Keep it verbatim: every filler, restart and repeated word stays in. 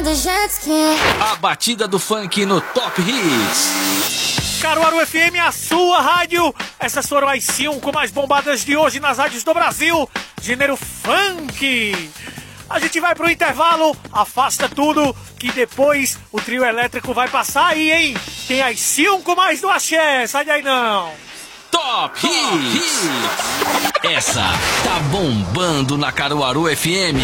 A batida do funk no Top Hits. Caruaru F M, a sua rádio. Essas foram as cinco mais bombadas de hoje nas rádios do Brasil. Gênero funk. A gente vai pro intervalo, afasta tudo, que depois o trio elétrico vai passar aí, hein? Tem as cinco mais do axé, sai daí não. Top Hits. Essa tá bombando na Caruaru F M.